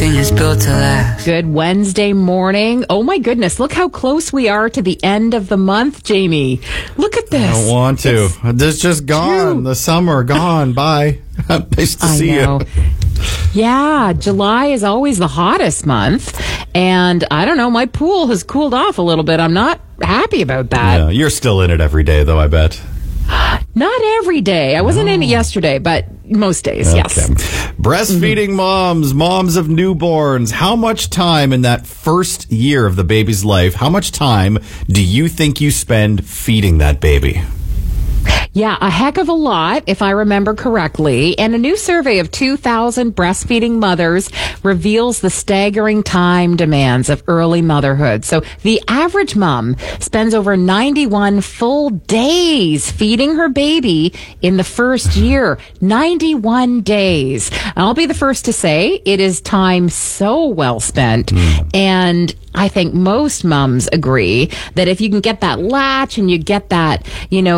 everything is built to last. Good Wednesday morning. Oh my goodness, look how close we are to the end of the month, Jamie. Look at this. I don't want to. It's just gone. The summer, gone. Bye. Nice to see you. Yeah, July is always the hottest month. And I don't know, my pool has cooled off a little bit. I'm not happy about that. Yeah, you're still in it every day, though, I bet. Not every day. I wasn't in it yesterday, but most days, yes. Breastfeeding moms of newborns. How much time in that first year of the baby's life, how much time do you think you spend feeding that baby? Yeah, a heck of a lot, if I remember correctly. And a new survey of 2,000 breastfeeding mothers reveals the staggering time demands of early motherhood. So the average mom spends over 91 full days feeding her baby in the first year. 91 days. I'll be the first to say it is time so well spent. And I think most moms agree that if you can get that latch and you get that,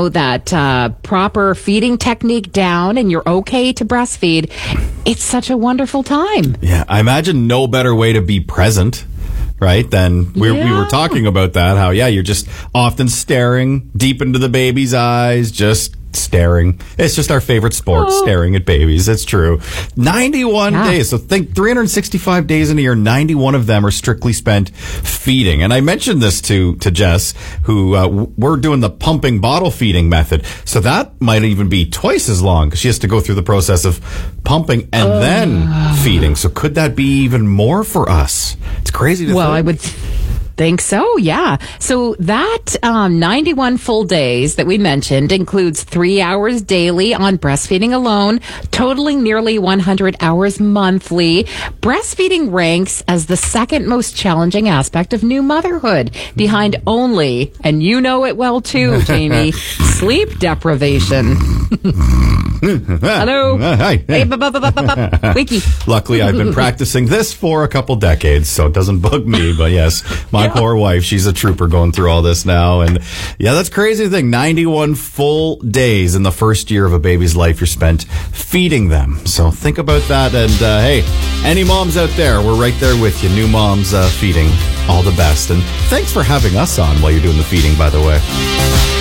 that proper feeding technique down and you're okay to breastfeed, it's such a wonderful time. Yeah, I imagine no better way to be present, right? Then we were talking about that, how, you're just often staring deep into the baby's eyes, just staring. It's just our favorite sport, staring at babies. It's true. 91 days. So think 365 days in a year, 91 of them are strictly spent feeding. And I mentioned this to Jess, who we're doing the pumping bottle feeding method. So that might even be twice as long because she has to go through the process of pumping and then feeding. So could that be even more for us? It's crazy to think. I would think so, yeah. So that 91 full days that we mentioned includes 3 hours daily on breastfeeding alone, totaling nearly 100 hours monthly. Breastfeeding ranks as the second most challenging aspect of new motherhood, behind only, and you know it well too, Jamie, sleep deprivation. Hello. Hi. Hey, Wiki. Luckily, I've been practicing this for a couple decades, so it doesn't bug me. But yes, my poor wife, she's a trooper going through all this now. And that's crazy to think. 91 full days in the first year of a baby's life you're spent feeding them. So think about that. And hey, any moms out there, we're right there with you. New moms feeding, all the best. And thanks for having us on while you're doing the feeding, by the way.